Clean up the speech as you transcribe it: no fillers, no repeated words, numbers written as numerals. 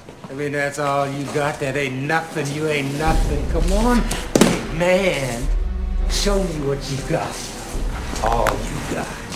I mean, that's all you got? That ain't nothing. You ain't nothing. Come on. Hey, man. Show me what you got. All you got.